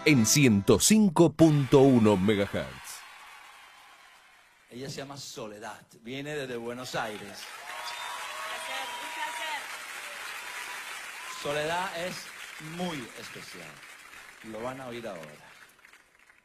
en 105.1 MHz. Ella se llama Soledad, viene desde Buenos Aires. Soledad es muy especial, lo van a oír ahora.